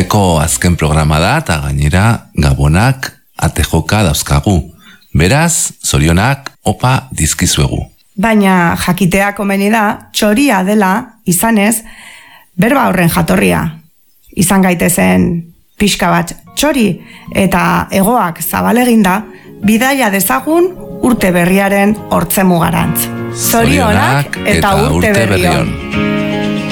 Urteko azken programa da, eta gainera gabonak ate joka dauzkagu. Beraz, zorionak opa dizkizuegu. Baina jakitea komeni da, txoria dela, izanez, berba horren jatorria. Izan gaitezen pixka bat txori eta hegoak zabaleginda, bidaia dezagun urte berriaren hortzemugarantz. Zorionak eta urte berrion.